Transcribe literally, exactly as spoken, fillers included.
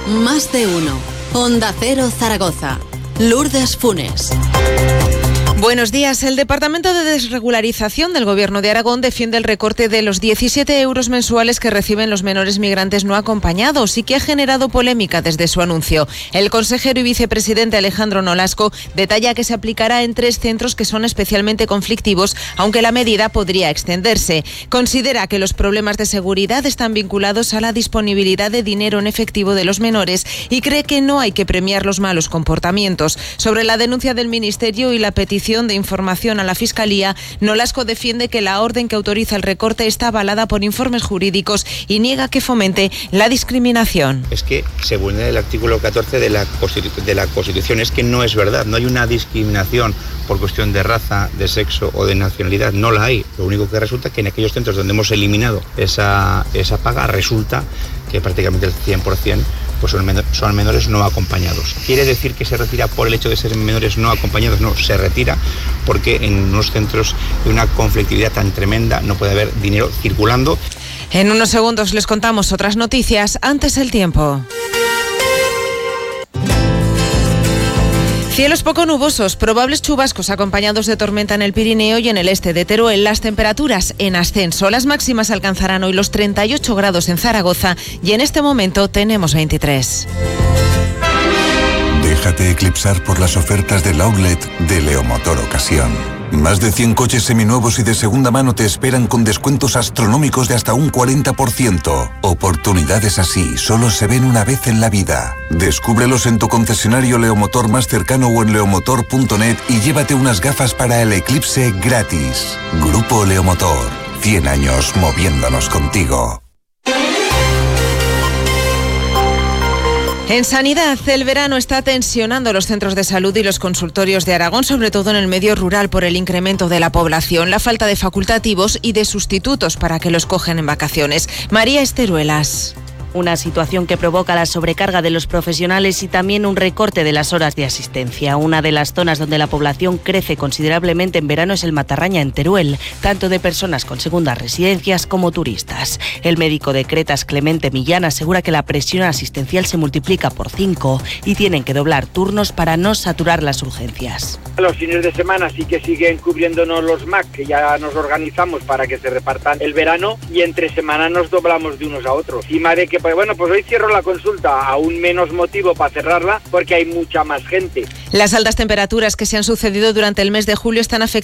Más de uno. Onda Cero Zaragoza. Lourdes Funes. Buenos días. El Departamento de Desregularización del Gobierno de Aragón defiende el recorte de los diecisiete euros mensuales que reciben los menores migrantes no acompañados y que ha generado polémica desde su anuncio. El consejero y vicepresidente Alejandro Nolasco detalla que se aplicará en tres centros que son especialmente conflictivos, aunque la medida podría extenderse. Considera que los problemas de seguridad están vinculados a la disponibilidad de dinero en efectivo de los menores y cree que no hay que premiar los malos comportamientos. Sobre la denuncia del Ministerio y la petición de información a la Fiscalía, Nolasco defiende que la orden que autoriza el recorte está avalada por informes jurídicos y niega que fomente la discriminación. Es que se vulnera el artículo catorce de la, Constitu- de la Constitución, es que no es verdad, no hay una discriminación por cuestión de raza, de sexo o de nacionalidad, no la hay. Lo único que resulta es que en aquellos centros donde hemos eliminado esa, esa paga, resulta que prácticamente el cien por ciento pues son, menor, son menores no acompañados. ¿Quiere decir que se retira por el hecho de ser menores no acompañados? No, se retira porque en unos centros de una conflictividad tan tremenda no puede haber dinero circulando. En unos segundos les contamos otras noticias. Antes el tiempo. Cielos poco nubosos, probables chubascos acompañados de tormenta en el Pirineo y en el este de Teruel. Las temperaturas en ascenso. Las máximas alcanzarán hoy los treinta y ocho grados en Zaragoza y en este momento tenemos veintitrés. Déjate eclipsar por las ofertas del outlet de Leomotor Ocasión. Más de cien coches seminuevos y de segunda mano te esperan con descuentos astronómicos de hasta un cuarenta por ciento. Oportunidades así solo se ven una vez en la vida. Descúbrelos en tu concesionario Leomotor más cercano o en leomotor punto net y llévate unas gafas para el eclipse gratis. Grupo Leomotor. cien años moviéndonos contigo. En sanidad, el verano está tensionando los centros de salud y los consultorios de Aragón, sobre todo en el medio rural, por el incremento de la población, la falta de facultativos y de sustitutos para que los cogen en vacaciones. María Esteruelas. Una situación que provoca la sobrecarga de los profesionales y también un recorte de las horas de asistencia. Una de las zonas donde la población crece considerablemente en verano es el Matarraña, en Teruel, tanto de personas con segundas residencias como turistas. El médico de Cretas, Clemente Millán, asegura que la presión asistencial se multiplica por cinco y tienen que doblar turnos para no saturar las urgencias. Los fines de semana sí que siguen cubriéndonos los M A C, que ya nos organizamos para que se repartan el verano, y entre semana nos doblamos de unos a otros. Encima de que, pues bueno, pues hoy cierro la consulta, aún menos motivo para cerrarla porque hay mucha más gente. Las altas temperaturas que se han sucedido durante el mes de julio están afectando